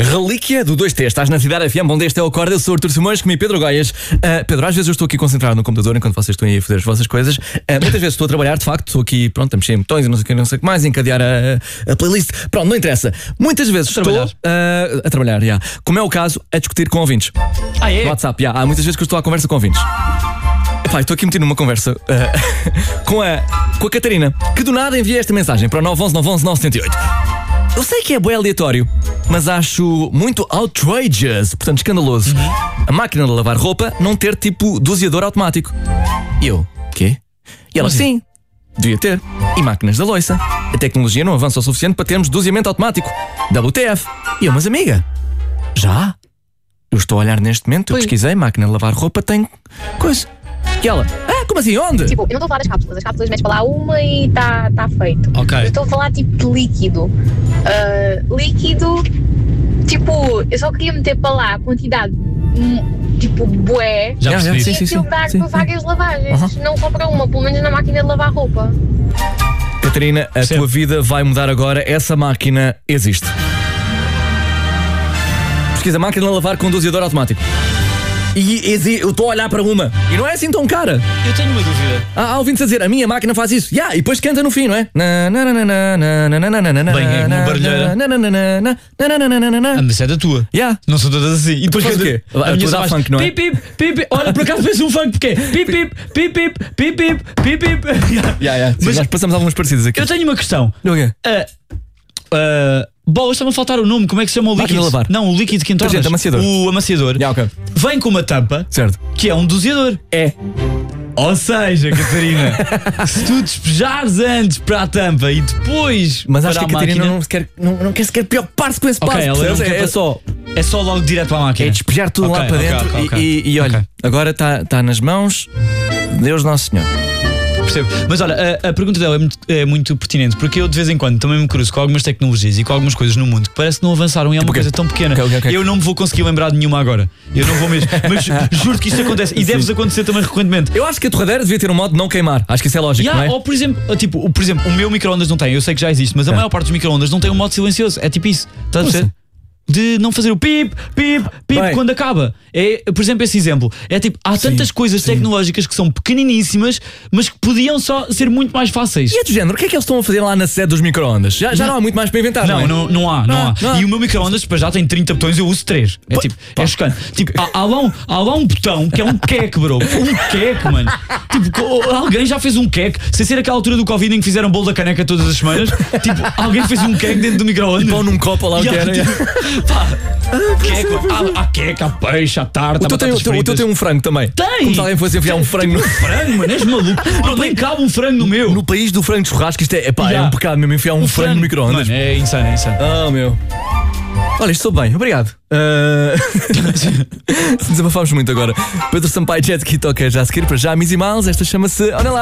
Relíquia do 2T, estás na Cidade FM, onde este é o Acorda. Eu sou o Artur Simões, comigo Pedro Goias. Pedro, às vezes eu estou aqui concentrado no computador enquanto vocês estão aí a fazer as vossas coisas. Muitas vezes estou a trabalhar, de facto, estou aqui, pronto, a mexer em botões e não sei o que mais, a encadear a playlist. Pronto, não interessa. Muitas vezes estou a trabalhar, como é o caso, a discutir com ouvintes. É? No WhatsApp, há muitas vezes que eu estou à conversa com ouvintes. Estou aqui metido numa conversa com a Catarina, que do nada envia esta mensagem para o 911-911-978. Eu sei que é bué aleatório, mas acho muito outrageous, portanto escandaloso, a máquina de lavar roupa não ter tipo doseador automático. E eu, quê? E ela, sim, devia ter. E máquinas da louça. A tecnologia não avança o suficiente para termos doseamento automático. WTF. E eu, mas amiga, já? Eu estou a olhar neste momento, eu pesquisei, máquina de lavar roupa tem coisa. E ela, como assim? Onde? Tipo, eu não estou a falar das cápsulas. As cápsulas metes para lá uma e está feito. Ok. Eu estou a falar tipo de líquido. Líquido, tipo, eu só queria meter para lá a quantidade, tipo, bué. Já percebi. E aquilo dar para várias lavagens. Não só para uma, pelo menos na máquina de lavar roupa. Catarina, a tua vida vai mudar agora. Essa máquina existe. Pesquisa máquina de lavar com doseador automático. E eu estou a olhar para uma e não é assim tão cara. Eu tenho uma dúvida. Há ouvintes a dizer, a minha máquina faz isso. E depois canta no fim, não é? Bem, é uma barulheira. Mas é da tua. Não são todas assim. E depois faz o quê? A minha dá funk, não é? Pip, pip, pip. Olha, por acaso fez um funk porque pip, pip, pip, pip, pip, pip, pip, pip. Mas nós passamos algumas parecidas aqui. Eu tenho uma questão. O quê? Bolas, está-me a faltar o nome. Como é que se chama o líquido? Máquina de lavar. Não, o líquido que entornas. Amaciador. O amaciador. Okay. Vem com uma tampa. Certo. Que é um doseador. É. Ou seja, Catarina, se tu despejares antes para a tampa e depois. Mas acho para que a Catarina máquina, não quer sequer preocupar-se com esse passo. É só logo direto para a máquina. É despejar tudo lá para dentro e olha, agora está nas mãos de Deus Nosso Senhor. Percebo. Mas olha, a pergunta dela é muito pertinente, porque eu de vez em quando também me cruzo com algumas tecnologias e com algumas coisas no mundo que parece que não avançaram e é uma coisa tão pequena. Okay. Eu não me vou conseguir lembrar de nenhuma agora. Eu não vou mesmo. Mas juro que isto acontece e deve acontecer também recorrentemente. Eu acho que a torradeira devia ter um modo de não queimar. Acho que isso é lógico, não é? Ou por exemplo, o meu micro-ondas não tem. Eu sei que já existe, mas a maior parte dos micro-ondas não tem um modo silencioso. É tipo isso. Estás a perceber? De não fazer o pip, pip, pip quando acaba. É, por exemplo, esse exemplo. É tipo, há tantas coisas tecnológicas que são pequeniníssimas, mas que podiam só ser muito mais fáceis. E é do género, o que é que eles estão a fazer lá na sede dos micro-ondas? Já não há muito mais para inventar, não é? Não há. E o meu micro-ondas já tem 30 botões, eu uso 3. É tipo, é chocante. Tipo, há lá um botão que é um queque, bro. Um queque, mano. Tipo, alguém já fez um queque, sem ser aquela altura do Covid em que fizeram bolo da caneca todas as semanas. Tipo, alguém fez um queque dentro do micro-ondas. Pão num copo lá o que era. Há queque, há peixe, há tarta, há batatas fritas. O teu tem um frango também. Tem! Como se alguém fosse enfiar um frango no... Frango, mano, és maluco. Não nem cabe um frango no meu. No país do frango de churrasco, isto é um pecado mesmo enfiar um frango no micro-ondas. Mano, é insano. Meu. Olha, estou bem, obrigado. Desabafámos muito agora. Pedro Sampaio, Jet Ki toca já a seguir para já Missy Miles. Esta chama-se Olha Lá.